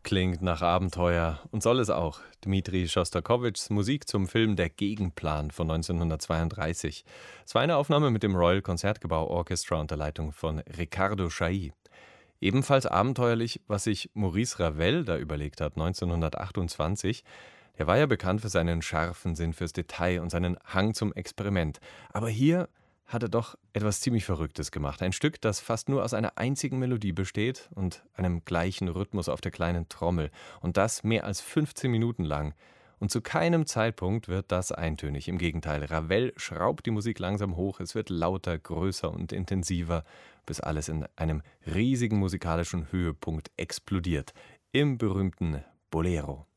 Klingt nach Abenteuer und soll es auch. Dmitri Schostakowitschs Musik zum Film Der Gegenplan von 1932. Es war eine Aufnahme mit dem Royal Concertgebouw Orchestra unter Leitung von Riccardo Chailly. Ebenfalls abenteuerlich, was sich Maurice Ravel da überlegt hat, 1928. Der war ja bekannt für seinen scharfen Sinn fürs Detail und seinen Hang zum Experiment. Aber hier hat er doch etwas ziemlich Verrücktes gemacht. Ein Stück, das fast nur aus einer einzigen Melodie besteht und einem gleichen Rhythmus auf der kleinen Trommel. Und das mehr als 15 Minuten lang. Und zu keinem Zeitpunkt wird das eintönig. Im Gegenteil, Ravel schraubt die Musik langsam hoch, es wird lauter, größer und intensiver, bis alles in einem riesigen musikalischen Höhepunkt explodiert. Im berühmten Bolero.